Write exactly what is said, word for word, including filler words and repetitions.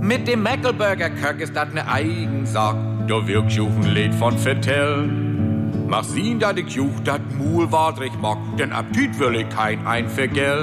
Mit dem Mäckelburger Köck ist dat ne Eigensack. Da wirkst auch ein Lied von vertellen. Mach sehen, dat ich juch dat Mul wadrig mag, denn Appetit will ich kein ein vergell.